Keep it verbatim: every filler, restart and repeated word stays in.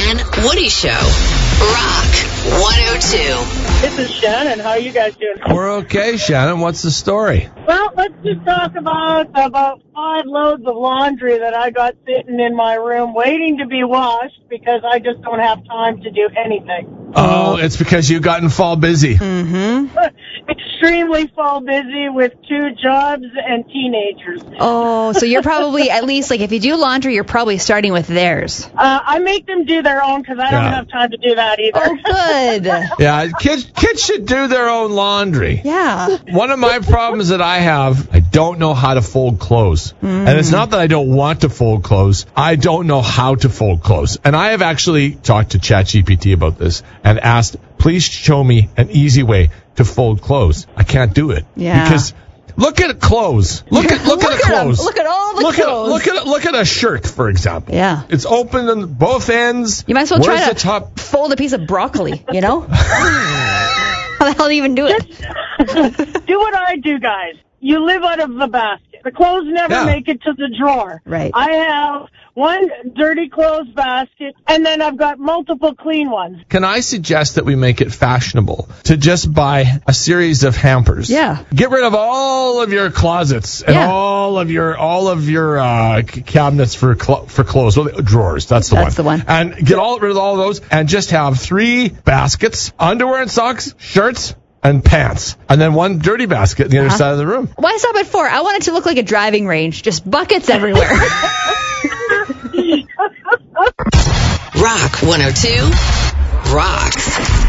and Woody Show. Rock one oh two. This is Shannon. How are you guys doing? We're okay, Shannon. What's the story? Well, let's just talk about about five loads of laundry that I got sitting in my room waiting to be washed because I just don't have time to do anything. Oh, it's because you've gotten fall busy. Mm-hmm. Extremely fall busy with two jobs and teenagers. Oh, so you're probably, at least, like, if you do laundry, you're probably starting with theirs. Uh, I make them do their own because I don't Yeah. have time to do that either. Oh, good. Yeah, kids kids should do their own laundry. Yeah. One of my problems that I have, I don't know how to fold clothes. Mm. And it's not that I don't want to fold clothes. I don't know how to fold clothes. And I have actually talked to ChatGPT about this and asked, please show me an easy way to fold clothes. I can't do it. Yeah. Because look at clothes. Look at look, Look at at a clothes. 'em. Look at all the look clothes. At, look at look at a shirt, for example. Yeah. It's open on both ends. You might as well Where's try the to top? fold a piece of broccoli, you know? How the hell do you even do it? Do what I do, guys. You live out of the basket. The clothes never Yeah. make it to the drawer. Right. I have one dirty clothes basket, and then I've got multiple clean ones. Can I suggest that we make it fashionable to just buy a series of hampers? Yeah. Get rid of all of your closets and Yeah. all of your all of your uh, c- cabinets for cl- for clothes, well, drawers. That's the That's one. the one. And get all rid of all of those, and just have three baskets: underwear and socks, shirts, and pants, and then one dirty basket on the other Uh-huh. side of the room. Why stop at four? I want it to look like a driving range. Just buckets everywhere. Rock one oh two rocks.